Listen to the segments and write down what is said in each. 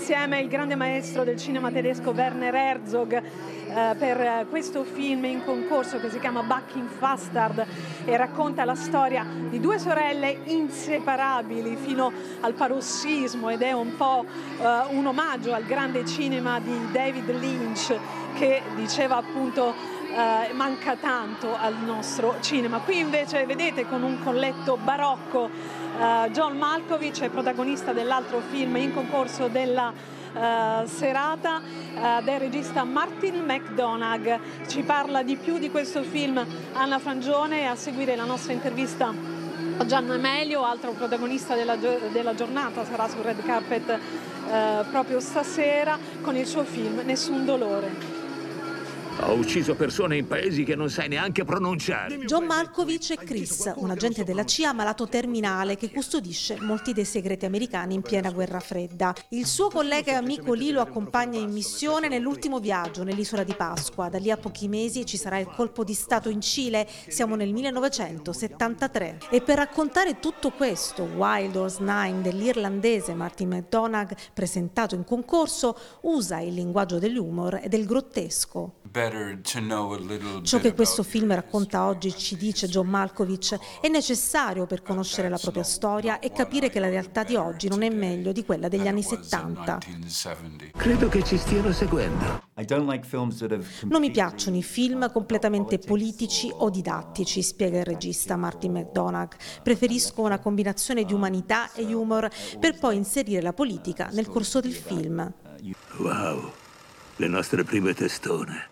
insieme il grande maestro del cinema tedesco Werner Herzog per questo film in concorso che si chiama Bucking Bastard e racconta la storia di due sorelle inseparabili fino al parossismo, ed è un po' un omaggio al grande cinema di David Lynch, che diceva appunto manca tanto al nostro cinema. Qui invece vedete, con un colletto barocco, John Malkovich è protagonista dell'altro film in concorso della serata, del regista Martin McDonagh. Ci parla di più di questo film Anna Frangione, e a seguire la nostra intervista a Gianni Amelio, altro protagonista della giornata, sarà sul red carpet proprio stasera con il suo film Nessun dolore. Ho ucciso persone in paesi che non sai neanche pronunciare. John Malkovich è Chris, un agente della CIA malato terminale che custodisce molti dei segreti americani in piena guerra fredda. Il suo collega e amico Lee lo accompagna in missione nell'ultimo viaggio nell'isola di Pasqua. Da lì a pochi mesi ci sarà il colpo di Stato in Cile, siamo nel 1973. E per raccontare tutto questo, Wild Horse 9 dell'irlandese Martin McDonagh, presentato in concorso, usa il linguaggio dell'humor e del grottesco. Ciò che questo film racconta oggi, ci dice John Malkovich, è necessario per conoscere la propria storia e capire che la realtà di oggi non è meglio di quella degli anni 70. Credo che ci stiano seguendo. Non mi piacciono i film completamente politici o didattici, spiega il regista Martin McDonagh. Preferisco una combinazione di umanità e humor per poi inserire la politica nel corso del film. Wow, le nostre prime testone.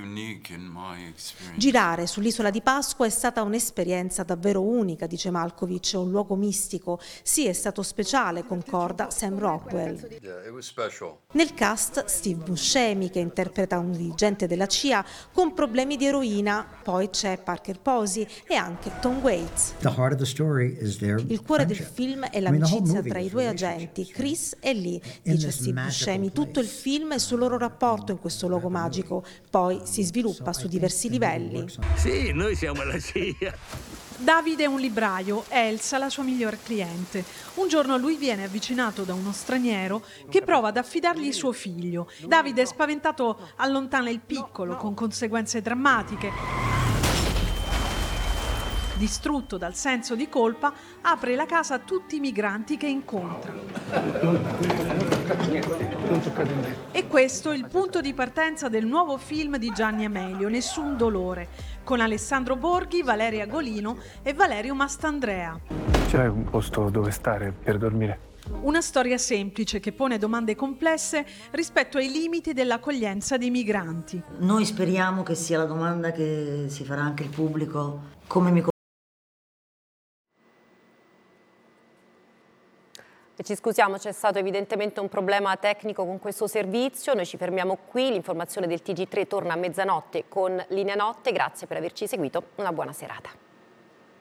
Girare sull'isola di Pasqua è stata un'esperienza davvero unica, dice Malkovich, un luogo mistico. Sì, è stato speciale, concorda Sam Rockwell. Nel cast Steve Buscemi, che interpreta un dirigente della CIA con problemi di eroina, poi c'è Parker Posey e anche Tom Waits. Il cuore del film è l'amicizia tra i due agenti, Chris e Lee, dice Steve Buscemi. Tutto il film è sul loro rapporto in questo luogo magico. Poi si sviluppa su diversi livelli. Sì, noi siamo la CIA. Davide è un libraio, Elsa la sua migliore cliente. Un giorno lui viene avvicinato da uno straniero che prova ad affidargli suo figlio. Davide, spaventato, allontana il piccolo con conseguenze drammatiche. Distrutto dal senso di colpa, apre la casa a tutti i migranti che incontra. E questo è il punto di partenza del nuovo film di Gianni Amelio, Nessun dolore, con Alessandro Borghi, Valeria Golino e Valerio Mastandrea. C'è un posto dove stare per dormire? Una storia semplice che pone domande complesse rispetto ai limiti dell'accoglienza dei migranti. Noi speriamo che sia la domanda che si farà anche il pubblico: come mi Ci scusiamo, c'è stato evidentemente un problema tecnico con questo servizio. Noi ci fermiamo qui, l'informazione del TG3 torna a mezzanotte con Linea Notte. Grazie per averci seguito, una buona serata.